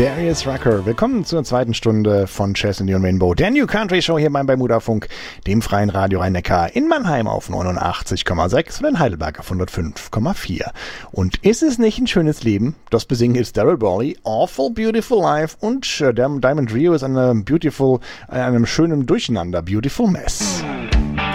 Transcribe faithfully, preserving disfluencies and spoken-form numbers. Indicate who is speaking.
Speaker 1: Darius Rucker, willkommen zur zweiten Stunde von Chesney und Rainbow, der New Country Show hier beim Bermuda-Funk, dem freien Radio Rhein-Neckar in Mannheim auf neunundachtzig Komma sechs und in Heidelberg auf hundertfünf Komma vier. Und ist es nicht ein schönes Leben? Das besingen ist Daryl Brawley, Awful Beautiful Life, und äh, Diamond Rio ist eine beautiful, äh, einem schönen Durcheinander, Beautiful Mess.